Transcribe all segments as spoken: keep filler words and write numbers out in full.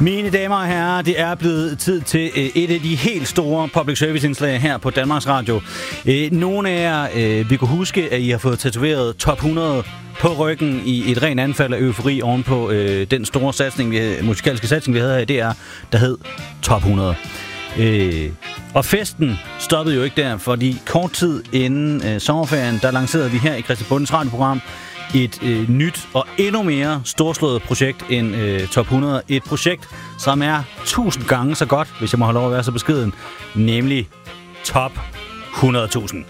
Mine damer og herrer, det er blevet tid til et af de helt store public service indslag her på Danmarks Radio. Nogle af jer vil kunne huske, at I har fået tatoveret top hundrede på ryggen i et rent anfald af eufori ovenpå øh, den store satsning, vi, musikalske satsning, vi havde her i D R, der hed Top hundrede. Øh, og festen stoppede jo ikke der, fordi kort tid inden øh, sommerferien, der lancerede vi her i Christian Bundens radioprogram et øh, nyt og endnu mere storslået projekt end øh, Top hundrede. Et projekt, som er tusind gange så godt, hvis jeg må have lov at være så beskeden, nemlig Top hundrede tusind.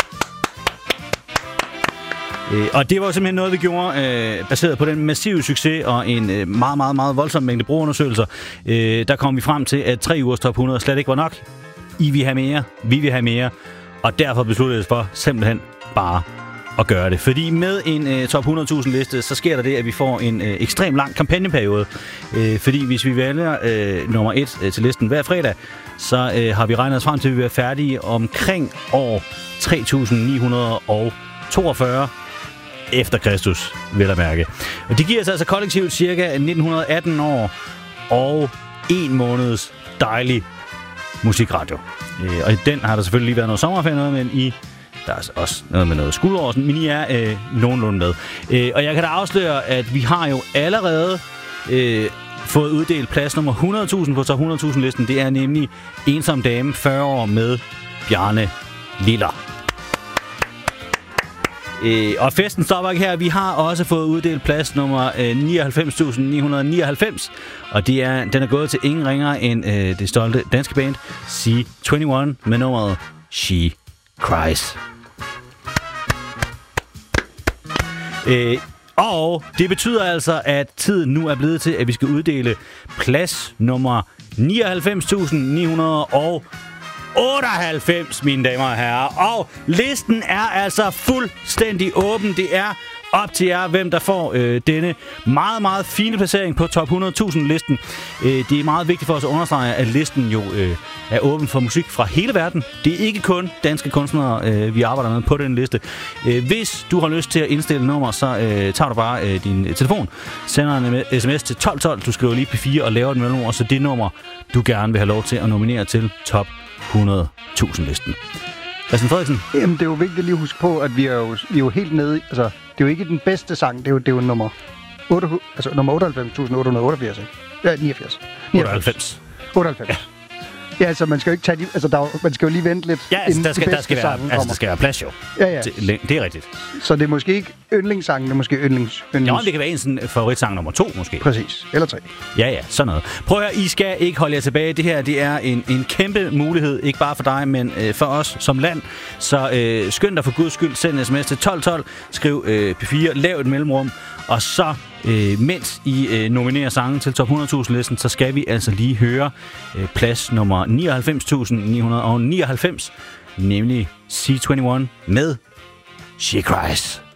Øh, og det var simpelthen noget, vi gjorde, øh, baseret på den massive succes og en øh, meget, meget, meget voldsom mængde brugerundersøgelser. Øh, der kom vi frem til, at tre ugers Top hundrede slet ikke var nok. I vil have mere, vi vil have mere, og derfor besluttede vi os for simpelthen bare at gøre det. Fordi med en øh, top hundrede tusind liste, så sker der det, at vi får en øh, ekstremt lang kampagneperiode. Øh, fordi hvis vi vælger øh, nummer et øh, til listen hver fredag, så øh, har vi regnet os frem til, at vi er færdige omkring år tre tusind ni hundrede toogfyrre efter Kristus, vil jeg mærke. Og det giver os altså kollektivt cirka nitten atten år og en måneds dejlig musikradio. Øh, og i den har der selvfølgelig lige været noget sommerferie noget, men i der er også noget med noget skudår, men I er øh, nogenlunde med. Øh, og jeg kan da afsløre, at vi har jo allerede øh, fået uddelt plads nummer hundrede tusind på top hundrede tusind listen. Det er nemlig Ensom Dame, fyrre år med Bjarne Liller. Øh, og festen stopper ikke her. Vi har også fået uddelt plads nummer øh, nioghalvfems tusind ni hundrede nioghalvfems. Og det er, den er gået til ingen ringere end øh, det stolte danske band C enogtyve med nummeret She Cries. Øh, og det betyder altså, at tiden nu er blevet til, at vi skal uddele plads nummer nioghalvfems tusind ni hundrede otteoghalvfems, mine damer og herrer. Og listen er altså fuldstændig åben. Det er op til jer, hvem der får øh, denne meget, meget fine placering på top hundrede tusind listen. Øh, det er meget vigtigt for os at understrege, at listen jo øh, er åben for musik fra hele verden. Det er ikke kun danske kunstnere, øh, vi arbejder med på den liste. Øh, hvis du har lyst til at indstille nummer, så øh, tager du bare øh, din telefon, sender en sms til tolv tolv, du skriver lige P fire og laver et mellemord, så det nummer, du gerne vil have lov til at nominere til top hundrede tusind listen. Christian Frederiksen? Jamen, det er jo vigtigt lige at huske på, at vi er jo, vi er jo helt nede i, altså, det er jo ikke den bedste sang, det er jo, det er jo nummer, otte, altså, nummer otteoghalvfems tusind otte hundrede otteogfirs, ikke? Ja, niogfirs. otteoghalvfems. otteoghalvfems. Ja. Ja, altså, man skal jo ikke tage de, altså, der, man skal jo lige vente lidt, ja, altså, inden der skal, de der skal være, altså, der skal være plads, jo. Ja, ja. Det, det er rigtigt. Så det er måske ikke yndlingssangen, det er måske yndlings... yndlings. Ja, det kan være en sådan favoritsang nummer to, måske. Præcis. Eller tre. Ja, ja, sådan noget. Prøv at høre, I skal ikke holde jer tilbage. Det her, det er en, en kæmpe mulighed, ikke bare for dig, men øh, for os som land. Så øh, skynd dig for guds skyld, send sms til tolv tolv, skriv øh, P fire, lav et mellemrum, og så, øh, mens I øh, nominerer sangen til top hundrede tusind listen, så skal vi altså lige høre øh, plads nummer nioghalvfems tusind ni hundrede nioghalvfems, nemlig C enogtyve med She Cries.